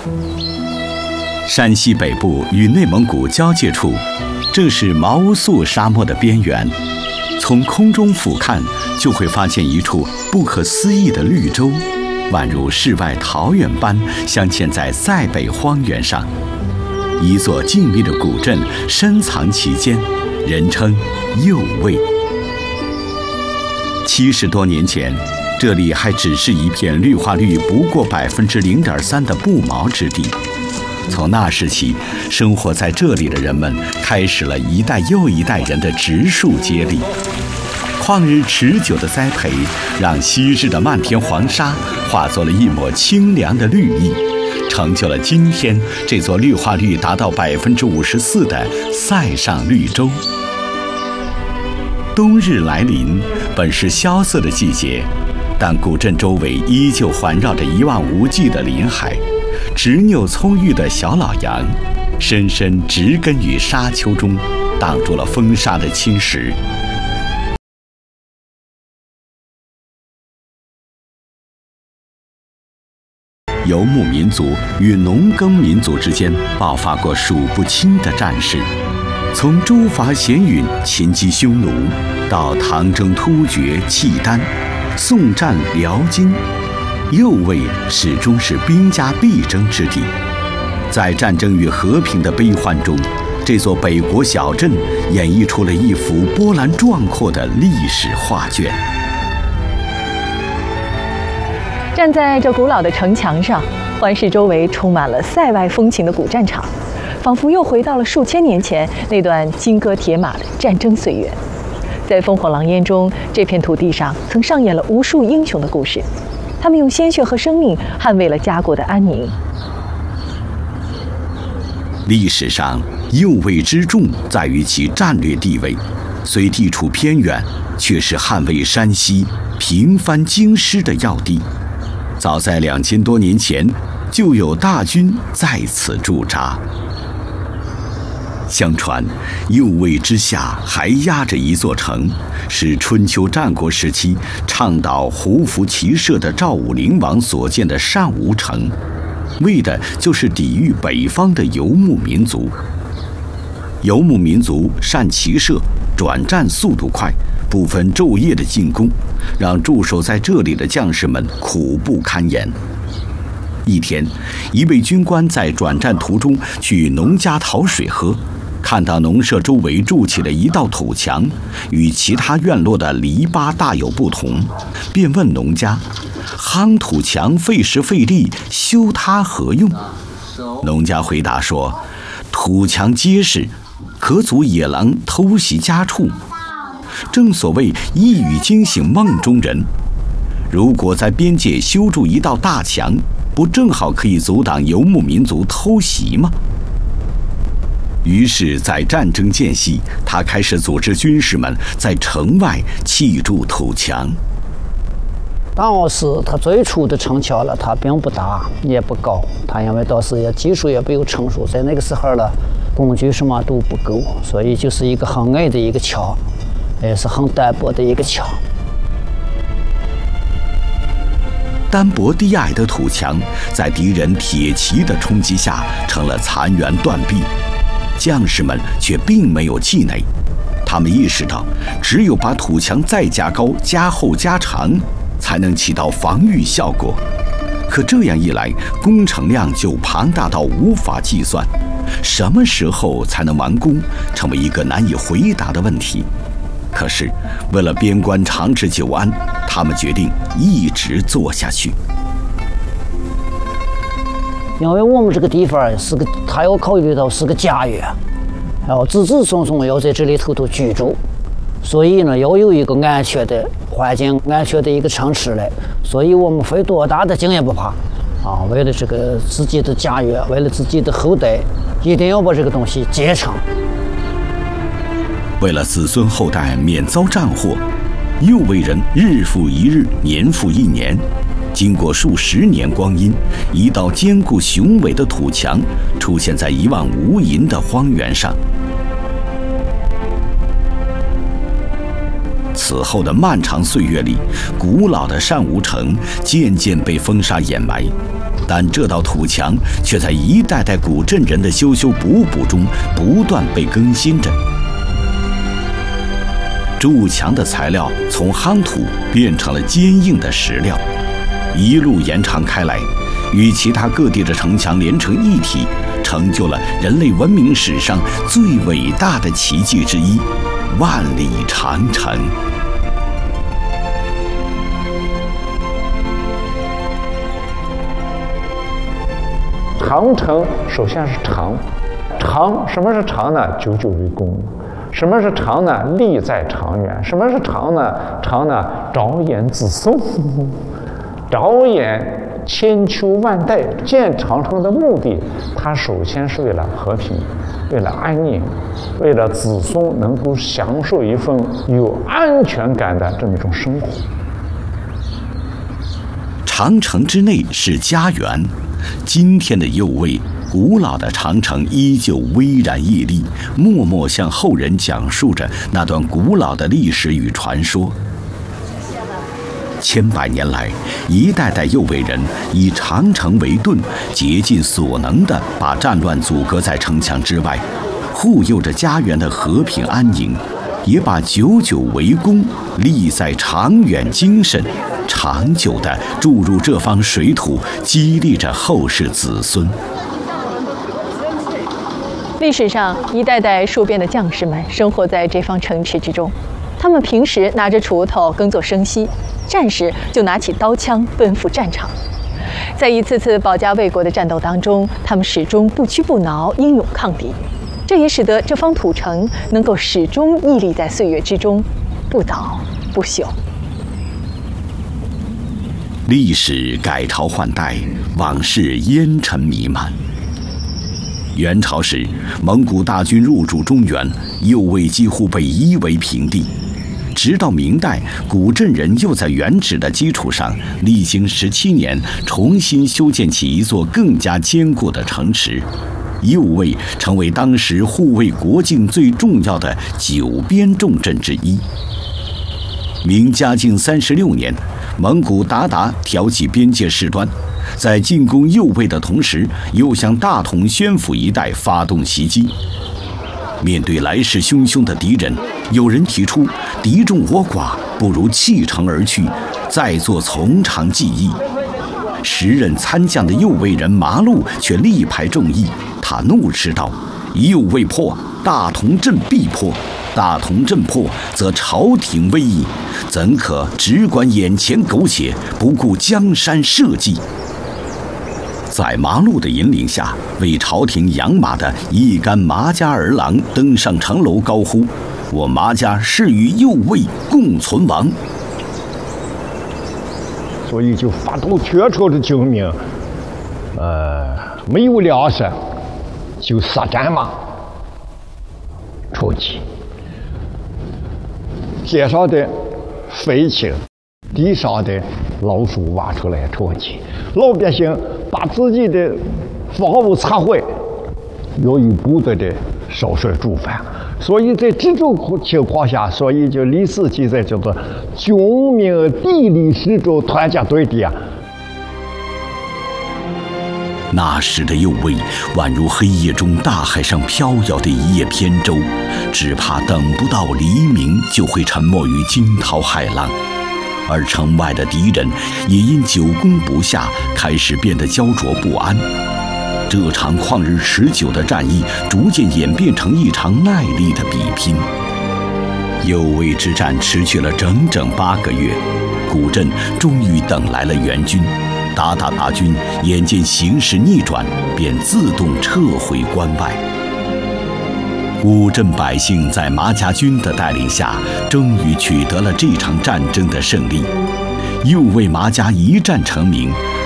山西北部与内蒙古交界处，正是毛乌素沙漠的边缘。从空中俯瞰，就会发现一处不可思议的绿洲，宛如世外桃源般镶嵌在塞北荒原上。一座静谧的古镇深藏其间，人称右卫。70多年前，这里还只是一片绿化率不过0.3%的不毛之地。从那时起，生活在这里的人们开始了一代又一代人的植树接力。旷日持久的栽培，让昔日的漫天黄沙化作了一抹清凉的绿意，成就了今天这座绿化率达到54%的塞上绿洲。冬日来临，本是萧瑟的季节，但古镇周围依旧环绕着一望无际的林海。执拗葱郁的小老杨，深深植根于沙丘中，挡住了风沙的侵蚀。游牧民族与农耕民族之间爆发过数不清的战事，从诸伐咸允、秦击匈奴，到唐征突厥、契丹，宋战辽金。右卫始终是兵家必争之地，在战争与和平的悲欢中，这座北国小镇演绎出了一幅波澜壮阔的历史画卷。 站在这古老的城墙上，环视周围充满了塞外风情的古战场，仿佛又回到了数千年前那段金戈铁马的战争岁月。在烽火狼烟中，这片土地上曾上演了无数英雄的故事。他们用鲜血和生命捍卫了家国的安宁。 历史上，右卫之重在于其战略地位，虽地处偏远，却是捍卫山西、平藩京师的要地。早在2000多年前，就有大军在此驻扎。相传，右卫之下还压着一座城，是春秋战国时期倡导胡服骑射的赵武灵王所建的单吴城，为的就是抵御北方的游牧民族。游牧民族善骑射，转战速度快，不分昼夜的进攻，让驻守在这里的将士们苦不堪言。一天，一位军官在转战途中去农家讨水喝，看到农舍周围筑起了一道土墙，与其他院落的篱笆大有不同，便问农家：“夯土墙费时费力，修它何用？”农家回答说：“土墙结实，可阻野狼偷袭家畜。正所谓一语惊醒梦中人，如果在边界修筑一道大墙，不正好可以阻挡游牧民族偷袭吗？”于是，在战争间隙，他开始组织军士们在城外砌筑土墙。 当时他最初的城墙了，它并不大也不高，他因为当时也技术也没有成熟，在那个时候了，工具什么都不够，所以就是一个很矮的一个墙，也是很单薄的一个墙。 单薄低矮的土墙，在敌人铁骑的冲击下，成了残垣断壁。将士们却并没有气馁，他们意识到，只有把土墙再加高、加厚、加长，才能起到防御效果。可这样一来，工程量就庞大到无法计算，什么时候才能完工，成为一个难以回答的问题。可是，为了边关长治久安，他们决定一直做下去。 因为我们这个地方他要考虑到是个家园，要子子孙孙要在这里头居住，所以呢，要有一个安全的环境、安全的一个城池来，所以我们费多大的劲也不怕啊！为了这个自己的家园，为了自己的后代，一定要把这个东西结成。 为了子孙后代免遭战祸，右卫人日复一日，年复一年。经过数十年光阴，一道坚固雄伟的土墙出现在一望无垠的荒原上。此后的漫长岁月里，古老的单吴城渐渐被风沙掩埋， 但这道土墙却在一代代古镇人的修修补补中不断被更新着。筑墙的材料从夯土变成了坚硬的石料，一路延长开来，与其他各地的城墙连成一体，成就了人类文明史上最伟大的奇迹之一——万里长城。 长城首先是长，什么是长呢？久久为功。什么是长呢？利在长远。什么是长呢？长呢，着眼子孙，着眼千秋万代。建长城的目的，它首先是为了和平，为了安宁，为了子孙能够享受一份有安全感的这么一种生活。 长城之内是家园，今天的右卫，古老的长城依旧巍然屹立，默默向后人讲述着那段古老的历史与传说。千百年来，一代代右卫人以长城为盾，竭尽所能地把战乱阻隔在城墙之外，护佑着家园的和平安宁，也把久久为功、立在长远精神长久地注入这方水土，激励着后世子孙。 历史上，一代代戍边的将士们生活在这方城池之中，他们平时拿着锄头耕作生息，战时就拿起刀枪奔赴战场。在一次次保家卫国的战斗当中，他们始终不屈不挠，英勇抗敌。这也使得这方土城能够始终屹立在岁月之中，不倒不朽。 历史改朝换代，往事烟尘弥漫。元朝时，蒙古大军入驻中原，右卫几乎被夷为平地。直到明代，古镇人又在原址的基础上，历经17年，重新修建起一座更加坚固的城池。右卫成为当时护卫国境最重要的9边重镇之一。明嘉靖36年，蒙古鞑靼挑起边界事端，在进攻右卫的同时，又向大同宣府一带发动袭击。面对来势汹汹的敌人，有人提出敌众我寡，不如弃城而去，再做从长计议。时任参将的右卫人麻禄却力排众议，他怒斥道：“右卫破，大同镇必破；大同镇破，则朝廷危矣。怎可只管眼前苟且，不顾江山社稷？”在麻禄的引领下，为朝廷养马的一干麻家儿郎登上城楼，高呼：“我麻家誓与右卫共存亡。” 所以就发动全朝的救命，没有粮食，就杀战马出去，街上的废弃，地上的老鼠挖出来出去，老百姓把自己的房屋拆毁，由于不得的烧水煮饭。所以在这种情况下，所以就历史记载叫做军民地理始终团结对敌啊。 那时的右卫宛如黑夜中大海上飘摇的一叶扁舟，只怕等不到黎明就会沉没于惊涛骇浪。而城外的敌人也因久攻不下，开始变得焦灼不安。这场旷日持久的战役逐渐演变成一场耐力的比拼。右卫之战持续了整整8个月，古镇终于等来了援军。鞑靼大军眼见形势逆转，便自动撤回关外。古镇百姓在麻家军的带领下，终于取得了这场战争的胜利。右卫麻家一战成名，